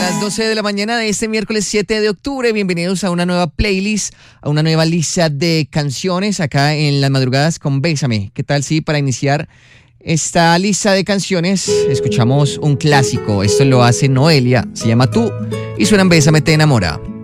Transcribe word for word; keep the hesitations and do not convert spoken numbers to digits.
las doce de la mañana de este miércoles siete de octubre. Bienvenidos a una nueva playlist, a una nueva lista de canciones acá en Las Madrugadas con Bésame. ¿Qué tal si para iniciar esta lista de canciones escuchamos un clásico? Esto lo hace Noelia, se llama Tú y suena en Bésame te enamora.